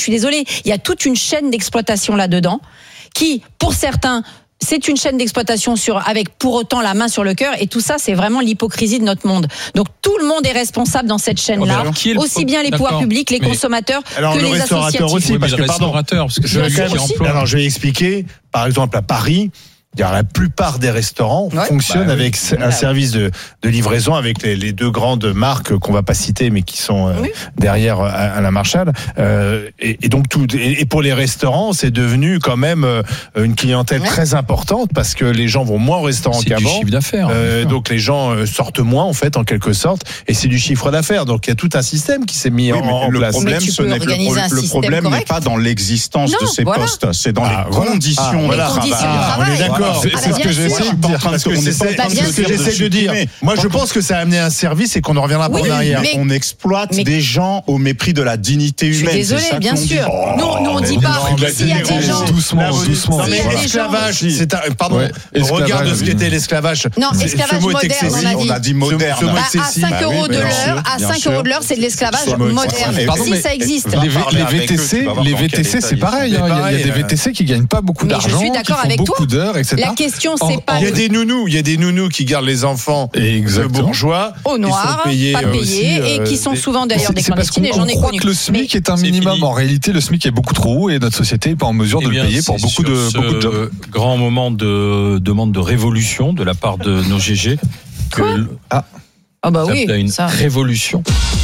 suis désolée, il y a toute une chaîne d'exploitation là-dedans qui, pour certains, c'est une chaîne d'exploitation avec pour autant la main sur le cœur, et tout ça, c'est vraiment l'hypocrisie de notre monde. Donc tout le monde est responsable dans cette chaîne-là, aussi bien les pouvoirs publics, les consommateurs que les associatifs. Aussi, parce que je vais expliquer. Par exemple, à Paris, la plupart des restaurants fonctionnent avec un service de livraison avec les deux grandes marques qu'on va pas citer, mais qui sont derrière Alain Marchal. Et donc et pour les restaurants, c'est devenu quand même une clientèle très importante, parce que les gens vont moins au restaurant qu'avant. C'est du chiffre d'affaires. Donc les gens sortent moins, en fait, en quelque sorte, et c'est du chiffre d'affaires. Donc il y a tout un système qui s'est mis en place. Le problème n'est pas dans l'existence de ces postes, c'est dans les conditions de travail. On est d'accord. C'est ce que j'essaie de dire. C'est ce que j'essaie de dire. Moi, je pense que ça a amené un service et qu'on en reviendra pas en arrière. On exploite des gens au mépris de la dignité humaine. Je suis désolée, bien sûr. Nous, on dit pas s'il y a des gens. Doucement. L'esclavage, pardon. Regarde ce qu'était l'esclavage. Non, esclavage moderne, on a dit moderne. À 5 € de l'heure, c'est de l'esclavage moderne. Si ça existe. Les VTC, c'est pareil. Il y a des VTC qui gagnent pas beaucoup d'argent, qui font beaucoup d'heures, etc. La question, c'est pas. Il y a des nounous qui gardent les enfants bourgeois au noir, pas payés, et qui sont souvent d'ailleurs des clandestines. Et j'en ai connu. On croit que le SMIC est un minimum. En réalité, le SMIC est beaucoup trop haut et notre société n'est pas en mesure de le payer pour beaucoup de jobs. Grand moment de demande de révolution de la part de nos GG. Quoi ? Ah bah oui, une révolution.